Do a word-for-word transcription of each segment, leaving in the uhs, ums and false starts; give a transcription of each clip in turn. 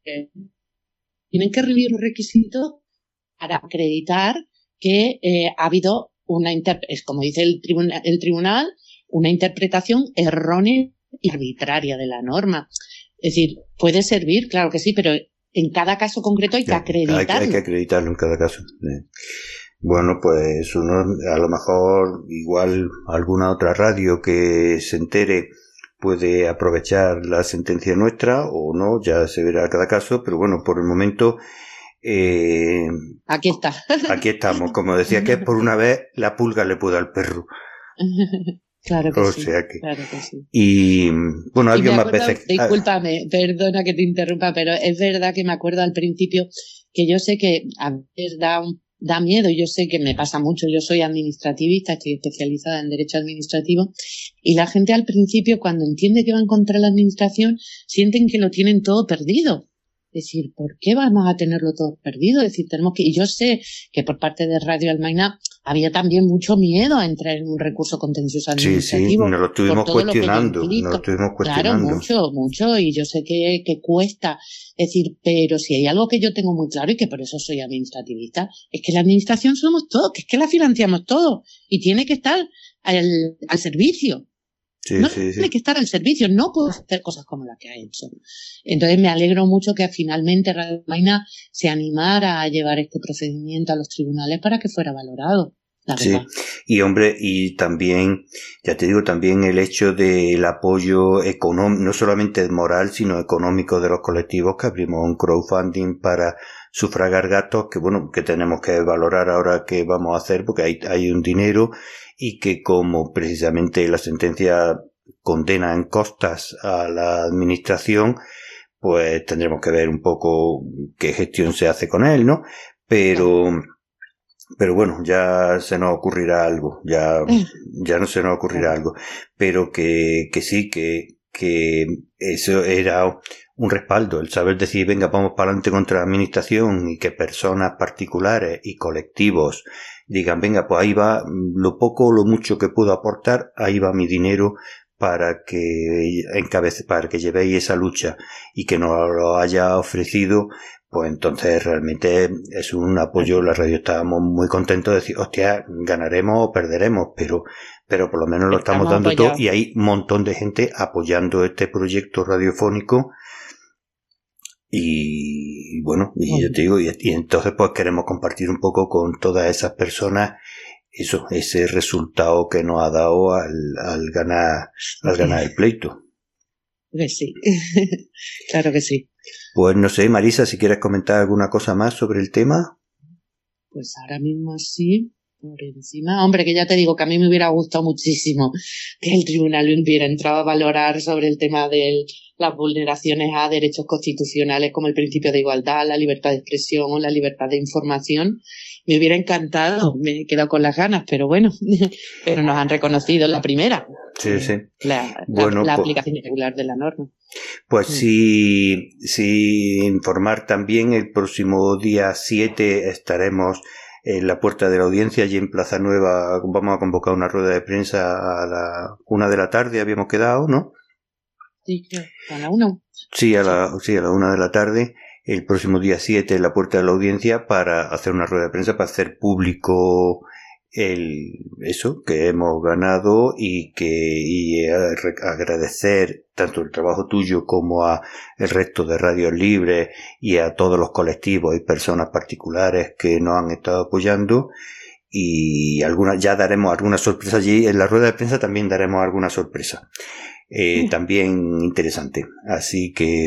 tienen que reunir los requisitos para acreditar que eh, ha habido una interpretación, es como dice el tribunal, el tribunal, una interpretación errónea y arbitraria de la norma. Es decir, puede servir, claro que sí, pero en cada caso concreto hay que acreditarlo. Hay que, hay que acreditarlo en cada caso. Bueno, pues uno, a lo mejor igual alguna otra radio que se entere puede aprovechar la sentencia nuestra o no, ya se verá cada caso, pero bueno, por el momento eh, aquí está. Aquí estamos, como decía, que por una vez la pulga le puede al perro. Claro que o sí. Sea que, claro que sí. Y bueno, ha habido más veces. Discúlpame, perdona que te interrumpa, pero es verdad que me acuerdo al principio que yo sé que a veces da un Da miedo, yo sé que me pasa mucho, yo soy administrativista, estoy especializada en Derecho Administrativo, y la gente al principio, cuando entiende que van contra la administración, sienten que lo tienen todo perdido. Es decir, ¿por qué vamos a tenerlo todo perdido? Es decir, tenemos que, y yo sé que por parte de Radio Almaina había también mucho miedo a entrar en un recurso contencioso administrativo. Sí, sí, nos lo estuvimos cuestionando, lo nos lo estuvimos cuestionando. Claro, mucho, mucho, y yo sé que, que cuesta. Es decir, pero si hay algo que yo tengo muy claro y que por eso soy administrativista, es que la administración somos todos, que es que la financiamos todos y tiene que estar al, al servicio. Sí, no sí, tiene sí. que estar al servicio, no puede hacer cosas como la que ha hecho. Entonces me alegro mucho que finalmente Radio Almaina se animara a llevar este procedimiento a los tribunales para que fuera valorado. La Sí, verdad. y hombre, y también, ya te digo, también el hecho del apoyo económico, no solamente moral, sino económico de los colectivos, que abrimos un crowdfunding para sufragar gastos, que bueno, que tenemos que valorar ahora qué vamos a hacer, porque hay, hay un dinero, y que como precisamente la sentencia condena en costas a la administración, pues tendremos que ver un poco qué gestión se hace con él, ¿no? Pero... Claro. Pero bueno, ya se nos ocurrirá algo, ya, ya no se nos ocurrirá algo, pero que, que sí, que, que eso era un respaldo, el saber decir, venga, vamos para adelante contra la administración y que personas particulares y colectivos digan, venga, pues ahí va lo poco o lo mucho que puedo aportar, ahí va mi dinero para que encabece, para que llevéis esa lucha y que nos lo haya ofrecido. Pues entonces realmente es un apoyo, la radio estábamos muy contentos de decir, hostia, ganaremos o perderemos, pero, pero por lo menos lo estamos, estamos dando apoyados. Todo y hay un montón de gente apoyando este proyecto radiofónico y bueno, y bueno. Yo te digo, y, y entonces pues queremos compartir un poco con todas esas personas eso, ese resultado que nos ha dado al, al ganar, al ganar el pleito. Pues sí, claro que sí. Pues no sé, Marisa, si quieres comentar alguna cosa más sobre el tema. Pues ahora mismo sí, por encima. Hombre, que ya te digo que a mí me hubiera gustado muchísimo que el tribunal hubiera entrado a valorar sobre el tema de las vulneraciones a derechos constitucionales como el principio de igualdad, la libertad de expresión o la libertad de información. Me hubiera encantado, me he quedado con las ganas, pero bueno, pero nos han reconocido la primera. Sí, sí. La, bueno, la, la pues, aplicación irregular de la norma. Pues sí, sí, informar también, el próximo día siete estaremos en la puerta de la audiencia, allí en Plaza Nueva. Vamos a convocar una rueda de prensa a la una de la tarde, habíamos quedado, ¿no? Sí, a la una. Sí, a la, sí, a la una de la tarde. El próximo día siete en la puerta de la audiencia para hacer una rueda de prensa, para hacer público el, eso, que hemos ganado y que, y agradecer tanto el trabajo tuyo como a el resto de radios libres y a todos los colectivos y personas particulares que nos han estado apoyando. Y algunas, ya daremos alguna sorpresa allí. En la rueda de prensa también daremos alguna sorpresa. Eh, también interesante. Así que,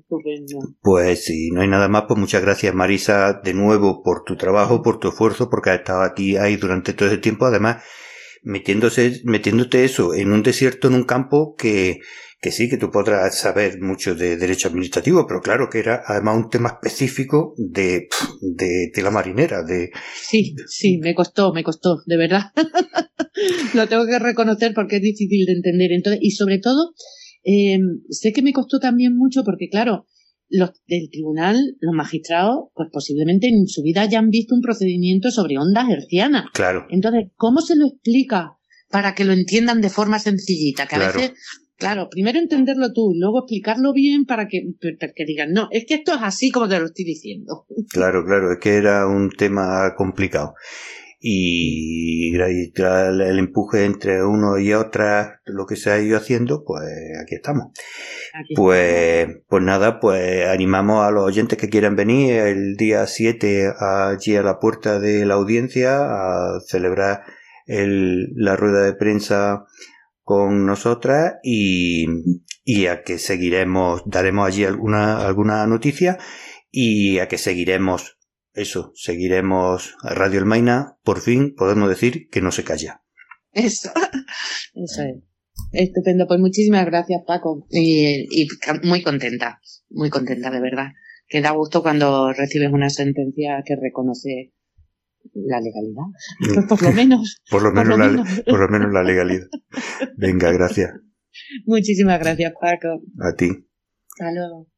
pues si no hay nada más, pues muchas gracias, Marisa, de nuevo por tu trabajo, por tu esfuerzo, porque has estado aquí ahí durante todo ese tiempo, además metiéndose, metiéndote eso en un desierto, en un campo que, que sí, que tú podrás saber mucho de derecho administrativo, pero claro que era además un tema específico de, de, de la marinera, de... Sí, sí, me costó, me costó, de verdad. Lo tengo que reconocer porque es difícil de entender. Entonces, y sobre todo, eh, sé que me costó también mucho porque, claro, los del tribunal, los magistrados, pues posiblemente en su vida hayan visto un procedimiento sobre ondas hertzianas. Claro. Entonces, ¿cómo se lo explica para que lo entiendan de forma sencillita? Que claro. a veces Claro, primero entenderlo tú, luego explicarlo bien para que, para que digan, no, es que esto es así como te lo estoy diciendo. Claro, claro, es que era un tema complicado. Y tras el empuje entre uno y otra, lo que se ha ido haciendo, pues aquí estamos. Aquí pues, estamos. Pues nada, pues animamos a los oyentes que quieran venir el día siete allí a la puerta de la audiencia a celebrar el, la rueda de prensa con nosotras y, y a que seguiremos, daremos allí alguna, alguna noticia y a que seguiremos Eso, seguiremos a Radio El Maina, por fin podemos decir que no se calla. Eso, eso es. Estupendo, pues muchísimas gracias, Paco. Y, y muy contenta, muy contenta de verdad. Que da gusto cuando recibes una sentencia que reconoce la legalidad. Pues por lo menos. por, lo menos por, lo la, menos. por lo menos la legalidad. Venga, gracias. Muchísimas gracias, Paco. A ti. Hasta luego.